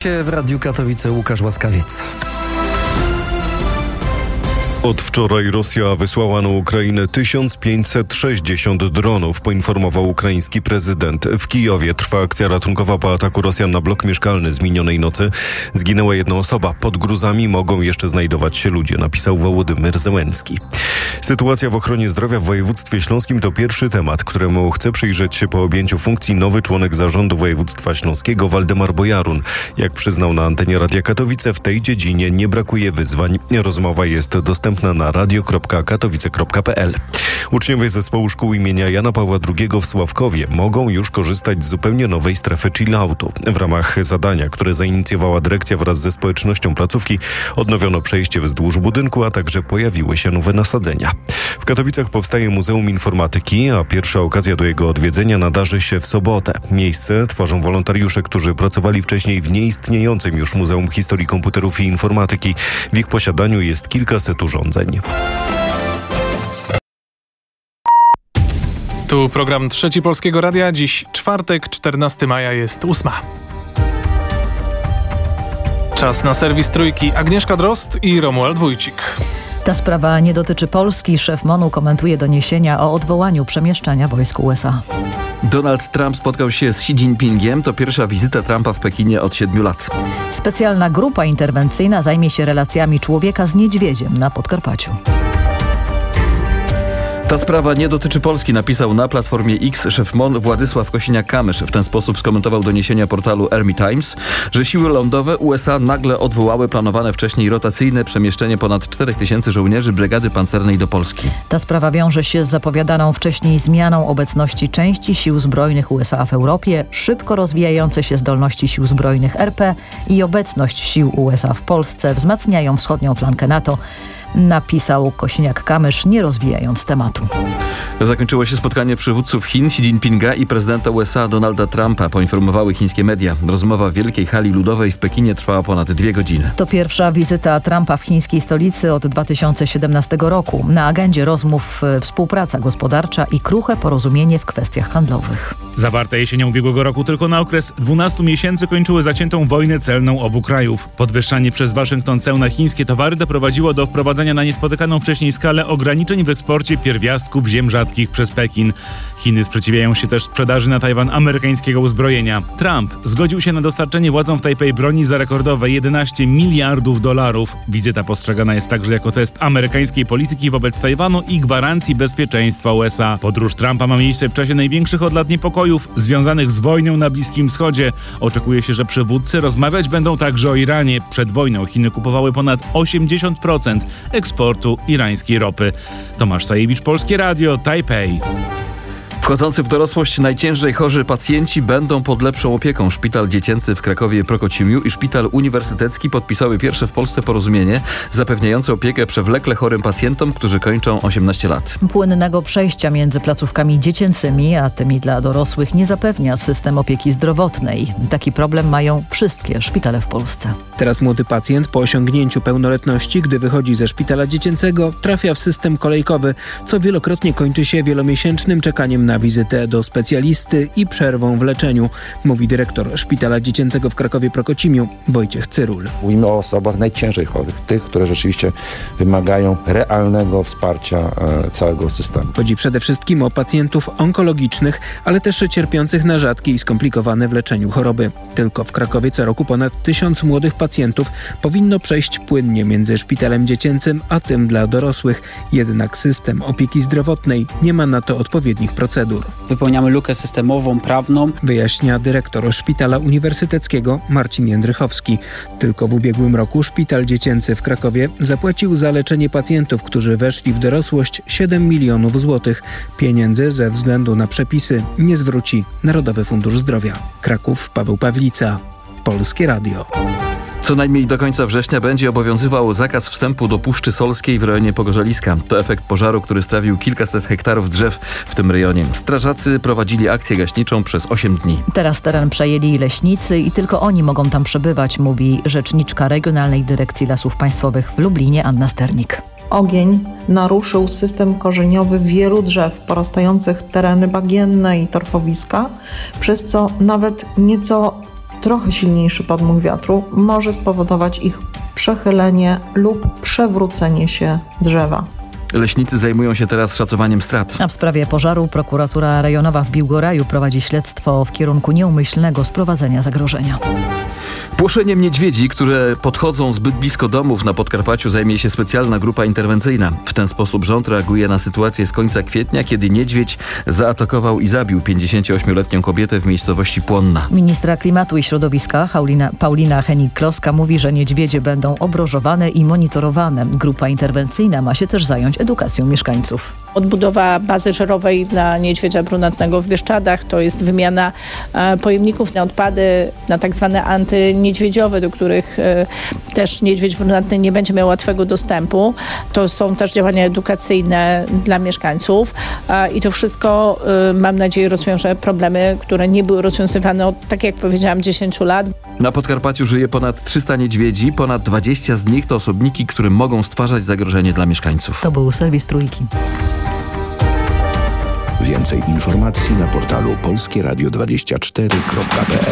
Goście w Radiu Katowice Łukasz Łaskawiec. Od wczoraj Rosja wysłała na Ukrainę 1560 dronów, poinformował ukraiński prezydent. W Kijowie trwa akcja ratunkowa po ataku Rosjan na blok mieszkalny z minionej nocy. Zginęła jedna osoba. Pod gruzami mogą jeszcze znajdować się ludzie, napisał Wołodymyr Zełenski. Sytuacja w ochronie zdrowia w województwie śląskim to pierwszy temat, któremu chce przyjrzeć się po objęciu funkcji nowy członek zarządu województwa śląskiego Waldemar Bojarun. Jak przyznał na antenie Radia Katowice, w tej dziedzinie nie brakuje wyzwań. Rozmowa jest dostępna na radio.katowice.pl. Uczniowie zespołu szkół imienia Jana Pawła II w Sławkowie mogą już korzystać z zupełnie nowej strefy chilloutu. W ramach zadania, które zainicjowała dyrekcja wraz ze społecznością placówki, odnowiono przejście wzdłuż budynku, a także pojawiły się nowe nasadzenia. W Katowicach powstaje Muzeum Informatyki, a pierwsza okazja do jego odwiedzenia nadarzy się w sobotę. Miejsce tworzą wolontariusze, którzy pracowali wcześniej w nieistniejącym już Muzeum Historii Komputerów i Informatyki. W ich posiadaniu jest kilkaset urządzeń. Tu program Trzeci Polskiego Radia. Dziś czwartek, 14 maja, jest 8. Czas na serwis Trójki. Agnieszka Drozd i Romuald Wójcik. Ta sprawa nie dotyczy Polski. Szef MON-u komentuje doniesienia o odwołaniu przemieszczania wojsk USA. Donald Trump spotkał się z Xi Jinpingiem. To pierwsza wizyta Trumpa w Pekinie od 7 lat. Specjalna grupa interwencyjna zajmie się relacjami człowieka z niedźwiedziem na Podkarpaciu. Ta sprawa nie dotyczy Polski, napisał na Platformie X szef MON Władysław Kosiniak-Kamysz. W ten sposób skomentował doniesienia portalu Army Times, że siły lądowe USA nagle odwołały planowane wcześniej rotacyjne przemieszczenie ponad 4000 żołnierzy Brygady Pancernej do Polski. Ta sprawa wiąże się z zapowiadaną wcześniej zmianą obecności części sił zbrojnych USA w Europie, szybko rozwijające się zdolności sił zbrojnych RP i obecność sił USA w Polsce wzmacniają wschodnią flankę NATO, napisał Kosiniak-Kamysz, nie rozwijając tematu. Zakończyło się spotkanie przywódców Chin, Xi Jinpinga i prezydenta USA Donalda Trumpa, poinformowały chińskie media. Rozmowa w Wielkiej Hali Ludowej w Pekinie trwała ponad 2 godziny. To pierwsza wizyta Trumpa w chińskiej stolicy od 2017 roku. Na agendzie rozmów współpraca gospodarcza i kruche porozumienie w kwestiach handlowych. Zawarte jesienią ubiegłego roku tylko na okres 12 miesięcy kończyły zaciętą wojnę celną obu krajów. Podwyższanie przez Waszyngton ceł na chińskie towary doprowadziło do wprowadzenia na niespotykaną wcześniej skalę ograniczeń w eksporcie pierwiastków ziem rzadkich przez Pekin. Chiny sprzeciwiają się też sprzedaży na Tajwan amerykańskiego uzbrojenia. Trump zgodził się na dostarczenie władzom w Tajpej broni za rekordowe $11 miliardów. Wizyta postrzegana jest także jako test amerykańskiej polityki wobec Tajwanu i gwarancji bezpieczeństwa USA. Podróż Trumpa ma miejsce w czasie największych od lat niepokojów związanych z wojną na Bliskim Wschodzie. Oczekuje się, że przywódcy rozmawiać będą także o Iranie. Przed wojną Chiny kupowały ponad 80% eksportu irańskiej ropy. Tomasz Sajewicz, Polskie Radio, Tajpej. Wchodzący w dorosłość najciężej chorzy pacjenci będą pod lepszą opieką. Szpital Dziecięcy w Krakowie Prokocimiu i Szpital Uniwersytecki podpisały pierwsze w Polsce porozumienie zapewniające opiekę przewlekle chorym pacjentom, którzy kończą 18 lat. Płynnego przejścia między placówkami dziecięcymi a tymi dla dorosłych nie zapewnia system opieki zdrowotnej. Taki problem mają wszystkie szpitale w Polsce. Teraz młody pacjent po osiągnięciu pełnoletności, gdy wychodzi ze szpitala dziecięcego, trafia w system kolejkowy, co wielokrotnie kończy się wielomiesięcznym czekaniem na wizytę do specjalisty i przerwą w leczeniu, mówi dyrektor Szpitala Dziecięcego w Krakowie Prokocimiu Wojciech Cyrul. Mówimy o osobach najciężej chorych, tych, które rzeczywiście wymagają realnego wsparcia całego systemu. Chodzi przede wszystkim o pacjentów onkologicznych, ale też cierpiących na rzadkie i skomplikowane w leczeniu choroby. Tylko w Krakowie co roku ponad 1000 młodych pacjentów powinno przejść płynnie między szpitalem dziecięcym a tym dla dorosłych. Jednak system opieki zdrowotnej nie ma na to odpowiednich procedur. Wypełniamy lukę systemową, prawną, wyjaśnia dyrektor Szpitala Uniwersyteckiego Marcin Jędrychowski. Tylko w ubiegłym roku Szpital Dziecięcy w Krakowie zapłacił za leczenie pacjentów, którzy weszli w dorosłość 7 milionów złotych. Pieniędzy ze względu na przepisy nie zwróci Narodowy Fundusz Zdrowia. Kraków, Paweł Pawlica, Polskie Radio. Co najmniej do końca września będzie obowiązywał zakaz wstępu do Puszczy Solskiej w rejonie Pogorzeliska. To efekt pożaru, który strawił kilkaset hektarów drzew w tym rejonie. Strażacy prowadzili akcję gaśniczą przez 8 dni. Teraz teren przejęli leśnicy i tylko oni mogą tam przebywać, mówi rzeczniczka Regionalnej Dyrekcji Lasów Państwowych w Lublinie Anna Sternik. Ogień naruszył system korzeniowy wielu drzew porastających tereny bagienne i torfowiska, przez co nawet nieco trochę silniejszy podmuch wiatru może spowodować ich przechylenie lub przewrócenie się drzewa. Leśnicy zajmują się teraz szacowaniem strat. A w sprawie pożaru prokuratura rejonowa w Biłgoraju prowadzi śledztwo w kierunku nieumyślnego sprowadzenia zagrożenia. Płoszeniem niedźwiedzi, które podchodzą zbyt blisko domów na Podkarpaciu, zajmie się specjalna grupa interwencyjna. W ten sposób rząd reaguje na sytuację z końca kwietnia, kiedy niedźwiedź zaatakował i zabił 58-letnią kobietę w miejscowości Płonna. Ministra Klimatu i Środowiska Paulina Hennig-Kloska mówi, że niedźwiedzie będą obrożowane i monitorowane. Grupa interwencyjna ma się też zająć edukacją mieszkańców. Odbudowa bazy żerowej dla niedźwiedzia brunatnego w Bieszczadach, to jest wymiana pojemników na odpady, na tak zwane antyniedźwiedziowe, do których też niedźwiedź brunatny nie będzie miał łatwego dostępu. To są też działania edukacyjne dla mieszkańców i to wszystko, mam nadzieję, rozwiąże problemy, które nie były rozwiązywane od, tak jak powiedziałam, 10 lat. Na Podkarpaciu żyje ponad 300 niedźwiedzi, ponad 20 z nich to osobniki, które mogą stwarzać zagrożenie dla mieszkańców. To był serwis Trójki. Więcej informacji na portalu polskieradio24.pl.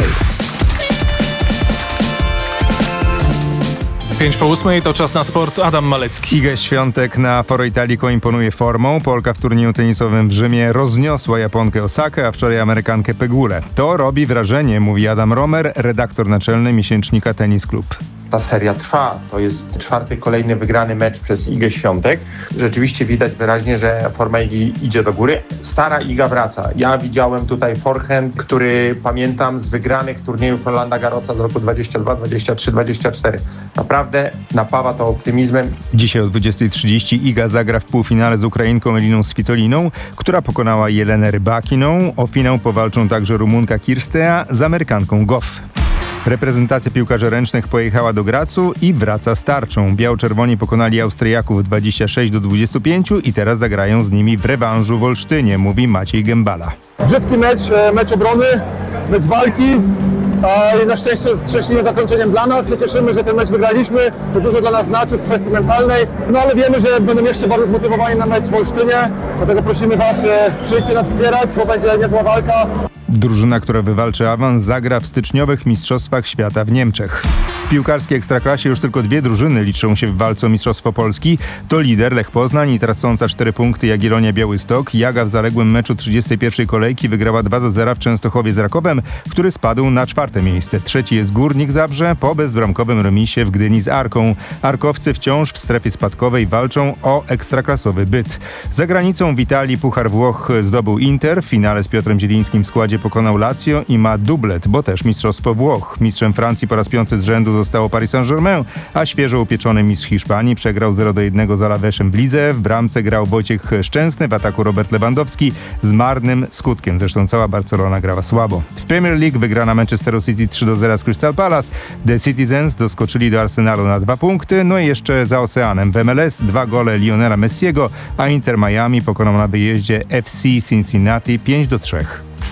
5:08 to czas na sport. Adam Malecki. Iga Świątek na Foro Italico imponuje formą. Polka w turnieju tenisowym w Rzymie rozniosła Japonkę Osakę, a wczoraj Amerykankę Pegulę. To robi wrażenie, mówi Adam Romer, redaktor naczelny miesięcznika Tennis Club. Ta seria trwa. To jest 4. kolejny wygrany mecz przez Igę Świątek. Rzeczywiście widać wyraźnie, że forma Igi idzie do góry. Stara Iga wraca. Ja widziałem tutaj forehand, który pamiętam z wygranych turniejów Rolanda Garrosa z roku 22, 23, 24. Naprawdę napawa to optymizmem. Dzisiaj o 20:30 Iga zagra w półfinale z Ukrainką Eliną Svitoliną, która pokonała Jelenę Rybakiną. O finał powalczą także Rumunka Kirstea z Amerykanką Goff. Reprezentacja piłkarzy ręcznych pojechała do Gracu i wraca z tarczą. Biało-czerwoni pokonali Austriaków 26-25 i teraz zagrają z nimi w rewanżu w Olsztynie, mówi Maciej Gębala. Brzydki mecz obrony, mecz walki. I na szczęście z szczęśliwym zakończeniem dla nas. Się cieszymy, że ten mecz wygraliśmy. To dużo dla nas znaczy w kwestii mentalnej. No ale wiemy, że będą jeszcze bardzo zmotywowani na mecz w Olsztynie. Dlatego prosimy Was, przyjdźcie nas wspierać, bo będzie niezła walka. Drużyna, która wywalczy awans, zagra w styczniowych Mistrzostwach Świata w Niemczech. W piłkarskiej Ekstraklasie już tylko 2 drużyny liczą się w walce o Mistrzostwo Polski. To lider Lech Poznań i tracąca 4 punkty Jagiellonia Białystok. Jaga w zaległym meczu 31. kolejki wygrała 2-0 w Częstochowie z Rakowem, który spadł na 4. miejsce. Trzeci jest Górnik Zabrze po bezbramkowym remisie w Gdyni z Arką. Arkowcy wciąż w strefie spadkowej walczą o ekstraklasowy byt. Za granicą w Italii Puchar Włoch zdobył Inter. W finale z Piotrem Zielińskim w składzie pokonał Lazio i ma dublet, bo też Mistrzostwo Włoch. Mistrzem Francji po raz 5 z rzędu zostało Paris Saint-Germain, a świeżo upieczony mistrz Hiszpanii przegrał 0-1 z Alavesem w lidze. W bramce grał Wojciech Szczęsny, w ataku Robert Lewandowski z marnym skutkiem. Zresztą cała Barcelona grała słabo. W Premier League wygrana Manchesteru City 3-0 z Crystal Palace. The Citizens doskoczyli do Arsenalu na 2 punkty. No i jeszcze za oceanem w MLS 2 gole Lionela Messiego, a Inter Miami pokonał na wyjeździe FC Cincinnati 5-3.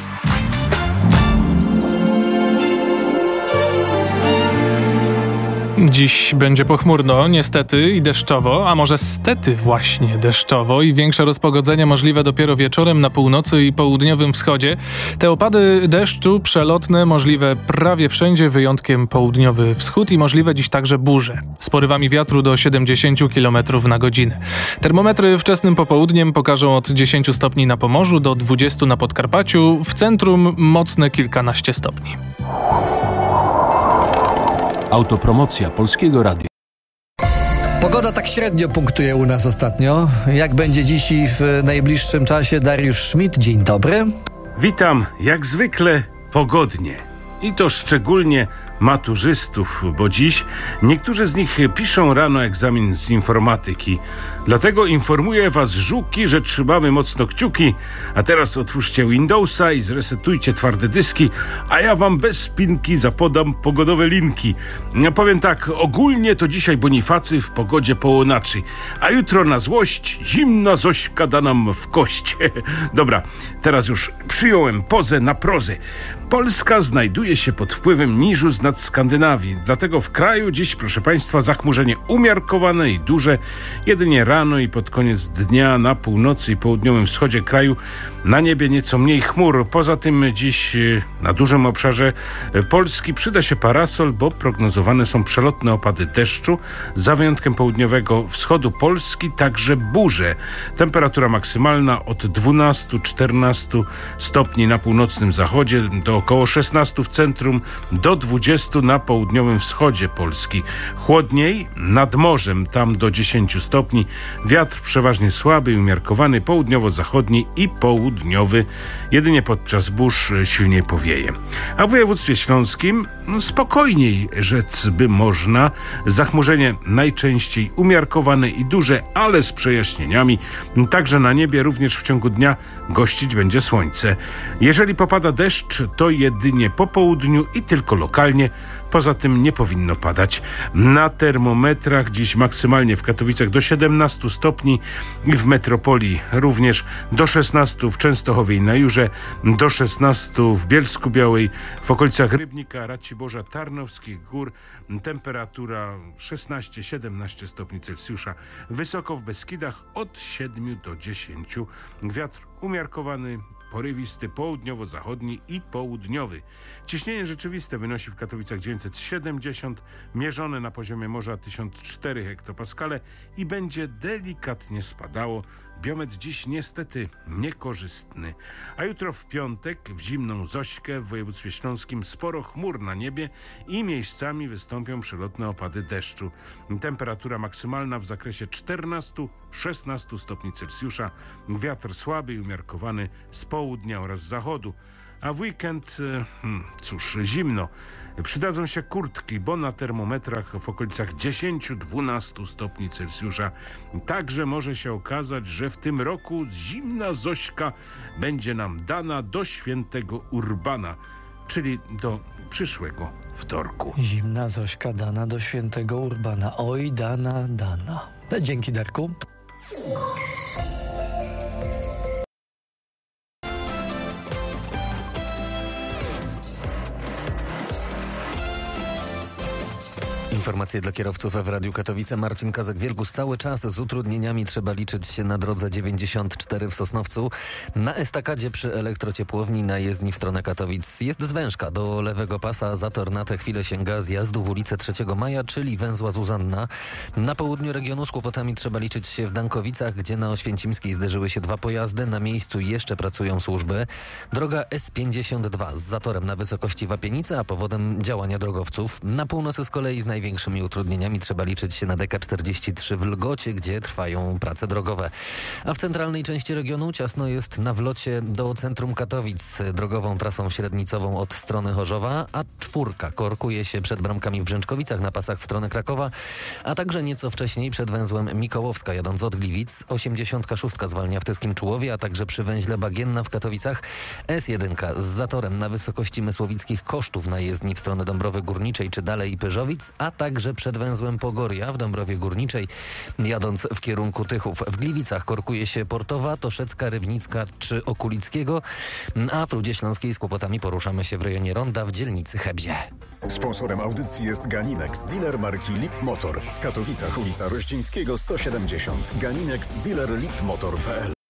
Dziś będzie pochmurno, niestety i deszczowo, a może stety właśnie deszczowo i większe rozpogodzenie możliwe dopiero wieczorem na północy i południowym wschodzie. Te opady deszczu przelotne możliwe prawie wszędzie, wyjątkiem południowy wschód i możliwe dziś także burze. Z porywami wiatru do 70 km na godzinę. Termometry wczesnym popołudniem pokażą od 10 stopni na Pomorzu do 20 na Podkarpaciu, w centrum mocne kilkanaście stopni. Autopromocja Polskiego Radia. Pogoda tak średnio punktuje u nas ostatnio. Jak będzie dziś i w najbliższym czasie? Dariusz Schmidt, dzień dobry. Witam, jak zwykle pogodnie. I to szczególnie maturzystów, bo dziś niektórzy z nich piszą rano egzamin z informatyki. Dlatego informuję was, żuki, że trzymamy mocno kciuki, a teraz otwórzcie Windowsa i zresetujcie twarde dyski, a ja wam bez spinki zapodam pogodowe linki. Ja powiem tak, ogólnie to dzisiaj Bonifacy w pogodzie połonaczy, a jutro na złość zimna Zośka da nam w kość. Dobra, teraz już przyjąłem pozę na prozę. Polska znajduje się pod wpływem niżu z nad Skandynawii. Dlatego w kraju dziś, proszę Państwa, zachmurzenie umiarkowane i duże. Jedynie rano i pod koniec dnia na północy i południowym wschodzie kraju na niebie nieco mniej chmur. Poza tym dziś na dużym obszarze Polski przyda się parasol, bo prognozowane są przelotne opady deszczu. Za wyjątkiem południowego wschodu Polski także burze. Temperatura maksymalna od 12-14 stopni na północnym zachodzie, do około 16 w centrum, do 20 na południowym wschodzie Polski. Chłodniej nad morzem, tam do 10 stopni. Wiatr przeważnie słaby i umiarkowany, południowo-zachodni i południowy. Jedynie podczas burz silniej powieje. A w województwie śląskim spokojniej rzec by można. Zachmurzenie najczęściej umiarkowane i duże, ale z przejaśnieniami. Także na niebie również w ciągu dnia gościć będzie słońce. Jeżeli popada deszcz, to jedynie po południu i tylko lokalnie. Poza tym nie powinno padać. Na termometrach dziś maksymalnie w Katowicach do 17 stopni i w metropolii również do 16 w Częstochowie i na Jurze, do 16 w Bielsku-Białej, w okolicach Rybnika, Raciborza, Tarnowskich Gór. Temperatura 16-17 stopni Celsjusza. Wysoko w Beskidach od 7 do 10. Wiatr umiarkowany, porywisty, południowo-zachodni i południowy. Ciśnienie rzeczywiste wynosi w Katowicach 970, mierzone na poziomie morza 1004 hektopaskale i będzie delikatnie spadało. Biometr dziś niestety niekorzystny. A jutro w piątek w zimną Zośkę w województwie śląskim sporo chmur na niebie i miejscami wystąpią przelotne opady deszczu. Temperatura maksymalna w zakresie 14-16 stopni Celsjusza. Wiatr słaby i umiarkowany z południa oraz z zachodu. A w weekend, zimno. Przydadzą się kurtki, bo na termometrach w okolicach 10-12 stopni Celsjusza. Także może się okazać, że w tym roku zimna Zośka będzie nam dana do świętego Urbana, czyli do przyszłego wtorku. Zimna Zośka dana do świętego Urbana. Oj, dana. Dzięki, Darku. Informacje dla kierowców w Radiu Katowice. Marcin Kazak-Wielgus. Cały czas z utrudnieniami trzeba liczyć się na drodze 94 w Sosnowcu. Na estakadzie przy elektrociepłowni na jezdni w stronę Katowic jest zwężka. Do lewego pasa zator na tę chwilę sięga zjazdu w ulicę 3 Maja, czyli węzła Zuzanna. Na południu regionu z kłopotami trzeba liczyć się w Dankowicach, gdzie na Oświęcimskiej zderzyły się 2 pojazdy. Na miejscu jeszcze pracują służby. Droga S52 z zatorem na wysokości Wapienicy, a powodem działania drogowców. Na północy z kolei z największymi utrudnieniami trzeba liczyć się na DK43 w Lgocie, gdzie trwają prace drogowe. A w centralnej części regionu ciasno jest na wlocie do centrum Katowic drogową trasą średnicową od strony Chorzowa, a 4 korkuje się przed bramkami w Brzęczkowicach na pasach w stronę Krakowa, a także nieco wcześniej przed węzłem Mikołowska jadąc od Gliwic. 86 zwalnia w Tyskim Czułowie, a także przy węźle Bagienna w Katowicach. S1 z zatorem na wysokości Mysłowickich Kosztów na jezdni w stronę Dąbrowy Górniczej czy dalej Pyrzowic, a także przed węzłem Pogoria w Dąbrowie Górniczej, jadąc w kierunku Tychów. W Gliwicach korkuje się Portowa, Toszecka, Rybnicka czy Okulickiego, a w Rudzie Śląskiej z kłopotami poruszamy się w rejonie Ronda w dzielnicy Chebzie. Sponsorem audycji jest Ganinex, dealer marki Lip Motor. W Katowicach ulica Rościńskiego 170. Ganinex, dealer lipmotor.pl.